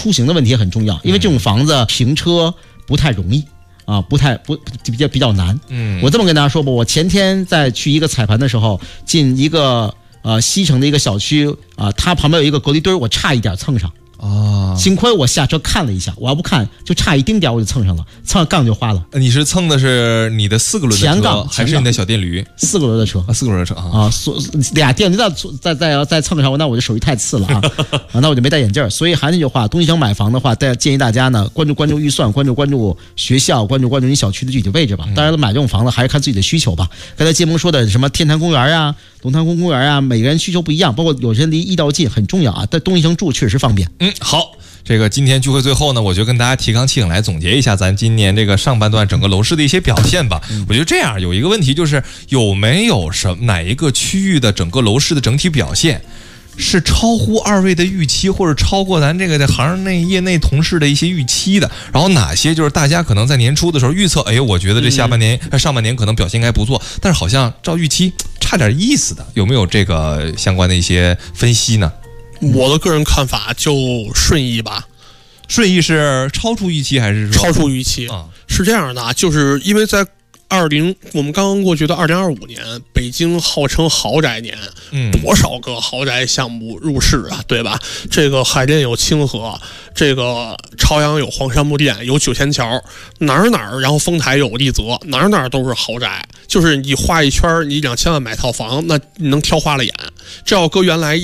出行的问题也很重要，因为这种房子停车不太容易啊，比较难。我这么跟大家说吧，我前天在去一个彩盘的时候，进一个西城的一个小区啊，它旁边有一个隔离墩，我差一点蹭上。幸亏我下车看了一下，我要不看就差一丁点我就蹭上了，蹭上杠就花了。 你是蹭的是你的4个轮的车前杠还是你的小电驴 ？4个轮的车啊，4个轮的车啊， 俩电驴再蹭上，那我就手艺太次了啊那我就没戴眼镜。所以还是那句话，东西城买房的话，建议大家呢关注预算，关注学校，关注你小区的具体位置吧。当然了，买这种房子还是看自己的需求吧。刚才建盟说的什么天坛公园啊、龙潭公园啊，每个人需求不一样，包括有些人离驿道近很重要啊，在东西城住确实方便。 好。这个今天聚会最后呢，我就跟大家提纲挈领来总结一下咱今年这个上半段整个楼市的一些表现吧。我觉得这样有一个问题，就是有没有哪一个区域的整个楼市的整体表现是超乎2位的预期，或者超过咱这个行内业内同事的一些预期的，然后哪些就是大家可能在年初的时候预测，我觉得这上半年可能表现应该不错，但是好像照预期差点意思的，有没有这个相关的一些分析呢？ 我的个人看法就顺义吧。 顺义是超出预期还是说超出预期？是这样的啊，就是因为在我们刚刚过去的2025年，北京号称豪宅年，多少个豪宅项目入市啊，对吧？这个海淀有清河，这个朝阳有黄山木店，有九仙桥，哪儿，然后丰台有丽泽，哪儿都是豪宅。就是你画一圈，你2000万买套房，那你能挑花了眼。这要搁原来